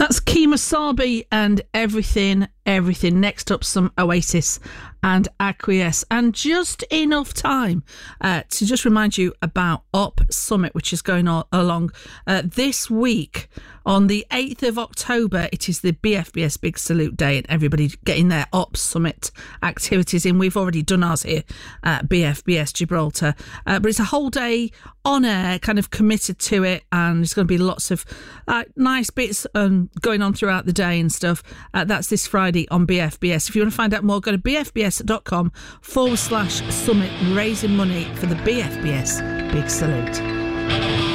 That's Kima Sabi and everything. Next up, some Oasis and Acquiesce. And just enough time to just remind you about Up Summit, which is going on along this week. On the 8th of October, it is the BFBS Big Salute Day, and everybody getting their Up Summit activities in. We've already done ours here at BFBS Gibraltar, but it's a whole day on air, kind of committed to it, and there's going to be lots of nice bits going on throughout the day and stuff. That's this Friday on BFBS. If you want to find out more, go to bfbs.com/summit, raising money for the BFBS Big Salute.